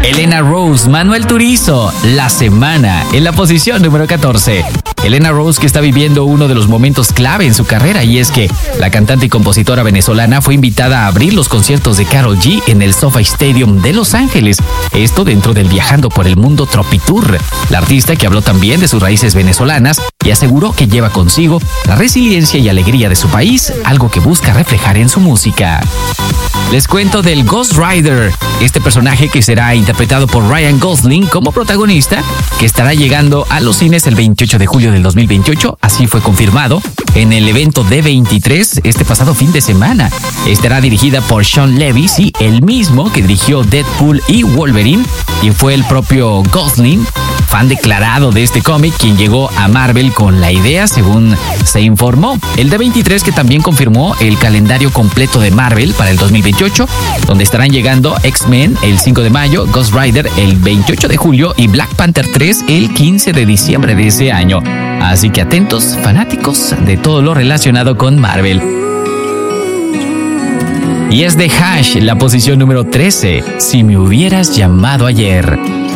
Elena Rose, Manuel Turizo, La Semana, en la posición número 14. Elena Rose, que está viviendo uno de los momentos clave en su carrera, y es que la cantante y compositora venezolana fue invitada a abrir los conciertos de Karol G en el SoFi Stadium de Los Ángeles, esto dentro del Viajando por el Mundo Tropitour. La artista, que habló también de sus raíces venezolanas y aseguró que lleva consigo la resiliencia y alegría de su país, algo que busca reflejar en su música. Les cuento del Ghost Rider, este personaje que será interpretado por Ryan Gosling como protagonista, que estará llegando a los cines el 28 de julio del 2028, así fue confirmado en el evento D23 este pasado fin de semana. Estará dirigida por Sean Levy, sí, el mismo que dirigió Deadpool y Wolverine, y fue el propio Gosling, fan declarado de este cómic, quien llegó a Marvel con la idea, según se informó. El D23, que también confirmó el calendario completo de Marvel para el 2028, donde estarán llegando X-Men el 5 de mayo, Ghost Rider el 28 de julio y Black Panther 3 el 15 de diciembre de ese año. Así que atentos, fanáticos de todo lo relacionado con Marvel. Y es de Hash, la posición número 13, Si me hubieras llamado ayer.